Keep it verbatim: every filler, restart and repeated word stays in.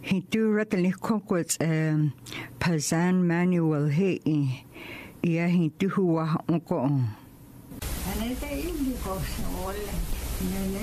hinturat ni kokwat Pazan manual hei ia hintu huwa onko. Anete indi ko sa wala.